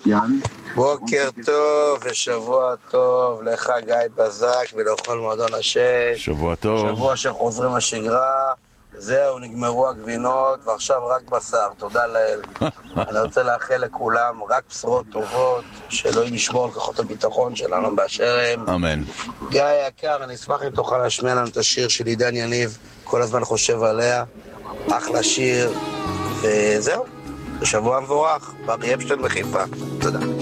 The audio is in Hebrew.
בוקר טוב ושבוע טוב לך גיא בזק ולכל מועדון השש. שבוע טוב. שבוע שחוזרים לשגרה. זהו, נגמרו הגבינות ועכשיו רק בשר, תודה לאל. אני רוצה לאחל לכולם רק בשורות טובות, שאלוהים ישמור על כוחות הביטחון שלנו באשר הם. אמן. גיא היקר, אני אשמח אם תוכל להשמיע לנו את השיר של עידן יניב, כל הזמן חושב עליה, אחלה שיר, וזהו, שבוע מבורך, בארי אפשטיין בחיפה, תודה.